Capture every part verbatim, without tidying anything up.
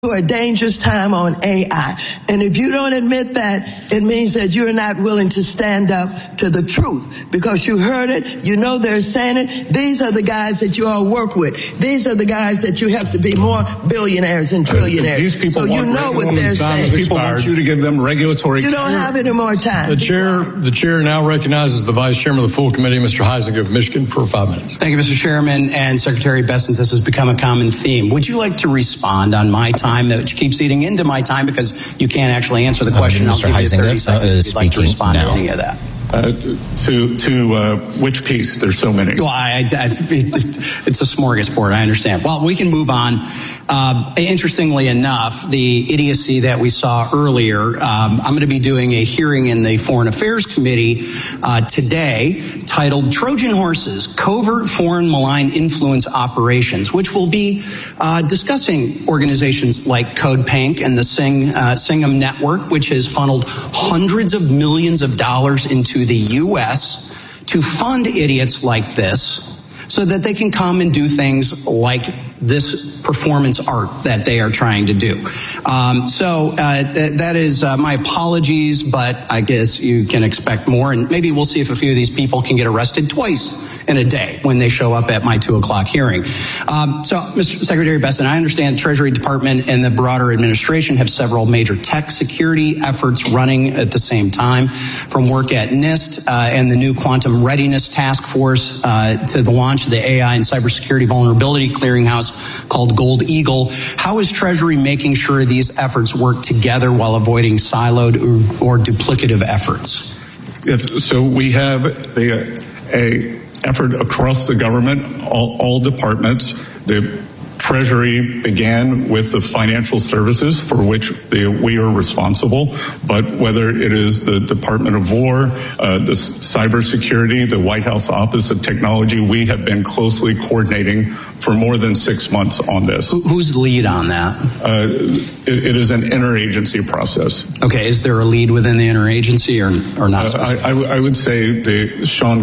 for a dangerous time on A I. And if you don't admit that, it means that you're not willing to stand up to the truth because you heard it, you know they're saying it. These are the guys that you all work with. These are the guys that you have to be more billionaires and trillionaires. Uh, these people so you know what they're saying. People want you to give them regulatory. You don't have any more time. The chair, the chair now recognizes the vice chairman of the full committee, Mister Heisinger of Michigan, for five minutes. Thank you, Mister Chairman and Secretary Bessent. This has become a common theme. Would you like to respond on my time, which keeps eating into my time because you can't actually answer the question? Uh, Mister I'll give you thirty Heisinger seconds uh, if you'd like to respond now. to any of that. Uh, to to uh, which piece? There's so many. Well, I, I, it's a smorgasbord. I understand. Well, we can move on. Uh, interestingly enough, the idiocy that we saw earlier, um, I'm going to be doing a hearing in the Foreign Affairs Committee uh, today titled Trojan Horses, Covert Foreign Malign Influence Operations, which will be uh, discussing organizations like Code Pink and the Sing, uh, Singham Network, which has funneled hundreds of millions of dollars into the U S to fund idiots like this so that they can come and do things like this performance art that they are trying to do. Um, so uh, th- that is uh, my apologies, but I guess you can expect more. And maybe we'll see if a few of these people can get arrested twice in a day when they show up at my two o'clock hearing. Um, so, Mister Secretary Bessent, I understand the Treasury Department and the broader administration have several major tech security efforts running at the same time, from work at NIST uh, and the new Quantum Readiness Task Force uh, to the launch of the A I and Cybersecurity Vulnerability Clearinghouse called Gold Eagle. How is Treasury making sure these efforts work together while avoiding siloed or, or duplicative efforts? If, so we have the, a effort across the government, all, all departments. The Treasury began with the financial services for which the, we are responsible, but whether it is the Department of War, uh, the cybersecurity, the White House Office of Technology, we have been closely coordinating for more than six months on this. Who's the lead on that? Uh, it, it is an interagency process. Okay, is there a lead within the interagency or, or not? Uh, I, I, I would say the Sean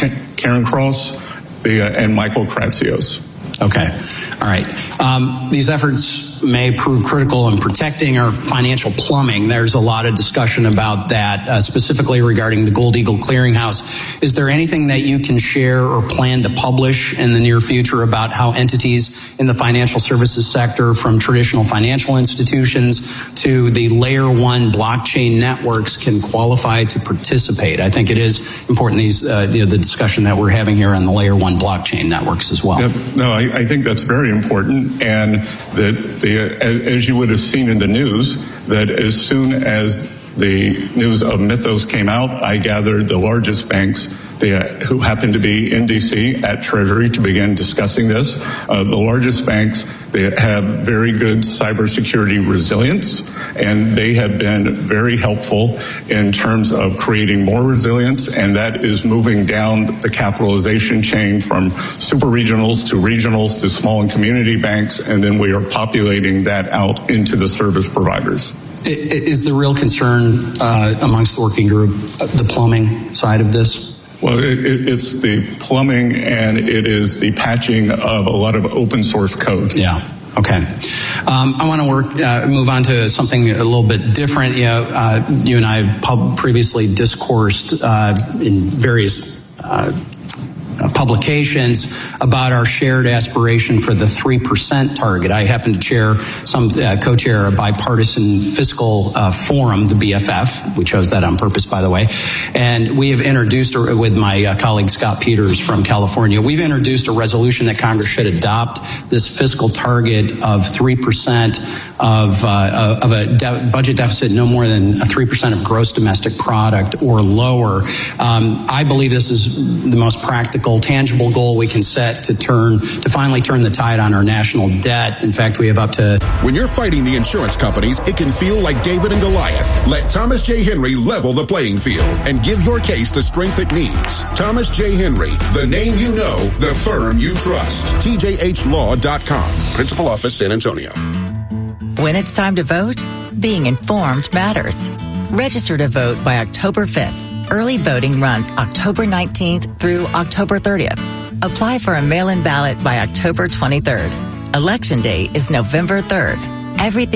Cairncross the, uh, and Michael Kratsios. Okay. All right. Um, these efforts may prove critical in protecting our financial plumbing. There's a lot of discussion about that, uh, specifically regarding the Gold Eagle Clearinghouse. Is there anything that you can share or plan to publish in the near future about how entities in the financial services sector, from traditional financial institutions to the layer one blockchain networks, can qualify to participate? I think it is important, these uh, you know, the discussion that we're having here on the layer one blockchain networks as well. Yep. No, I, I think that's very important, and that the, as you would have seen in the news, that as soon as the news of Mythos came out, I gathered the largest banks they, who happened to be in D C at Treasury to begin discussing this. Uh, the largest banks, they have very good cybersecurity resilience, and they have been very helpful in terms of creating more resilience, and that is moving down the capitalization chain from super regionals to regionals to small and community banks, and then we are populating that out into the service providers. Is the real concern uh, amongst the working group the plumbing side of this? Well, it, it, it's the plumbing, and it is the patching of a lot of open source code. Yeah. Okay. Um, I want to work, uh, move on to something a little bit different. You know, uh, you and I have pub- previously discoursed uh, in various uh, publications about our shared aspiration for the three percent target. I happen to chair some uh, co-chair a bipartisan fiscal uh, forum, the B F F. We chose that on purpose, by the way. And we have introduced, with my uh, colleague Scott Peters from California, we've introduced a resolution that Congress should adopt this fiscal target of three percent of uh, of a de- budget deficit no more than three percent of gross domestic product or lower. Um, I believe this is the most practical, tangible goal we can set to turn to finally turn the tide on our national debt. In fact, we have up to... When you're fighting the insurance companies, it can feel like David and Goliath. Let Thomas J. Henry level the playing field and give your case the strength it needs. Thomas J. Henry, the name you know, the firm you trust. T J H law dot com. Principal Office, San Antonio. When it's time to vote, being informed matters. Register to vote by October fifth. Early voting runs October nineteenth through October thirtieth. Apply for a mail-in ballot by October twenty-third. Election day is November third. Everything